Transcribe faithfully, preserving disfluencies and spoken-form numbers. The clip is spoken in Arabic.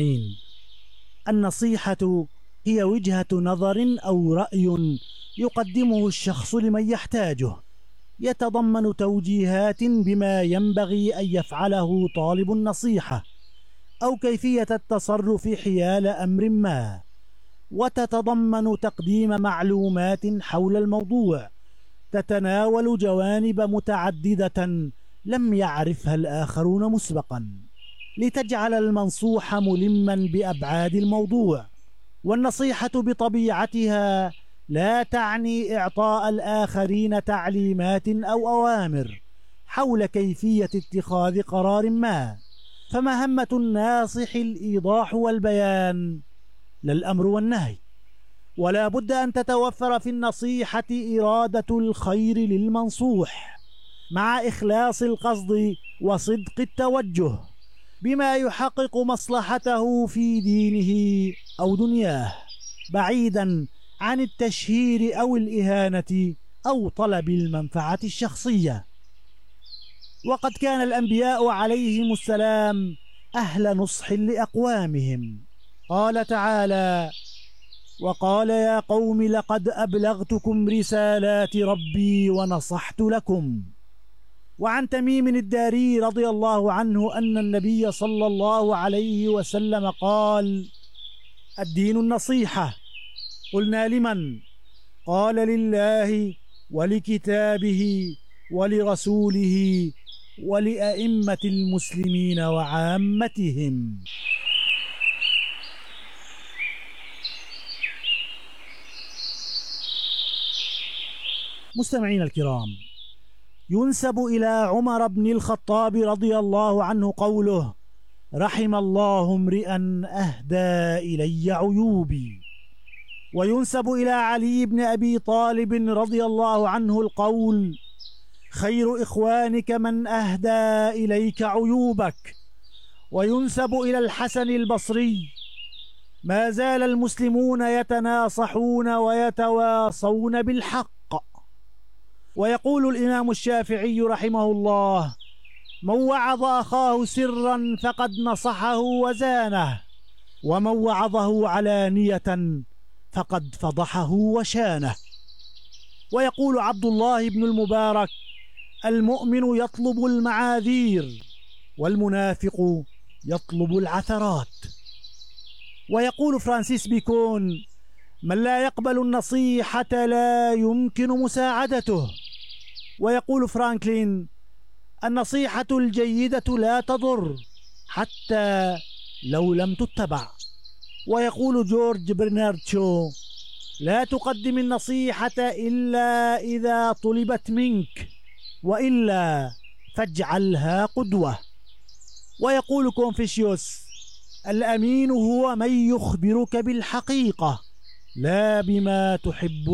النصيحة هي وجهة نظر أو رأي يقدمه الشخص لمن يحتاجه، يتضمن توجيهات بما ينبغي أن يفعله طالب النصيحة أو كيفية التصرف حيال أمر ما، وتتضمن تقديم معلومات حول الموضوع تتناول جوانب متعددة لم يعرفها الآخرون مسبقا، لتجعل المنصوح ملما بأبعاد الموضوع. والنصيحة بطبيعتها لا تعني إعطاء الآخرين تعليمات أو أوامر حول كيفية اتخاذ قرار ما، فمهمة الناصح الإيضاح والبيان لا الأمر والنهي. ولا بد أن تتوفر في النصيحة إرادة الخير للمنصوح مع إخلاص القصد وصدق التوجه بما يحقق مصلحته في دينه أو دنياه، بعيدا عن التشهير أو الإهانة أو طلب المنفعة الشخصية. وقد كان الأنبياء عليهم السلام أهل نصح لأقوامهم. قال تعالى: وقال يا قوم لقد أبلغتكم رسالات ربي ونصحت لكم. وعن تميم الداري رضي الله عنه أن النبي صلى الله عليه وسلم قال: الدين النصيحة. قلنا: لمن؟ قال: لله ولكتابه ولرسوله ولأئمة المسلمين وعامتهم. مستمعين الكرام، ينسب إلى عمر بن الخطاب رضي الله عنه قوله: رحم الله امرئا أهدى إلي عيوبي. وينسب إلى علي بن أبي طالب رضي الله عنه القول: خير إخوانك من أهدى إليك عيوبك. وينسب إلى الحسن البصري: ما زال المسلمون يتناصحون ويتواصون بالحق. ويقول الإمام الشافعي رحمه الله: من وعظ أخاه سرا فقد نصحه وزانه، ومن وعظه علانية فقد فضحه وشانه. ويقول عبد الله بن المبارك: المؤمن يطلب المعاذير، والمنافق يطلب العثرات. ويقول فرانسيس بيكون: من لا يقبل النصيحة لا يمكن مساعدته. ويقول فرانكلين: النصيحة الجيدة لا تضر حتى لو لم تتبع. ويقول جورج برنارد شو: لا تقدم النصيحة إلا إذا طلبت منك، وإلا فاجعلها قدوة. ويقول كونفوشيوس: الأمين هو من يخبرك بالحقيقة لا بما تحب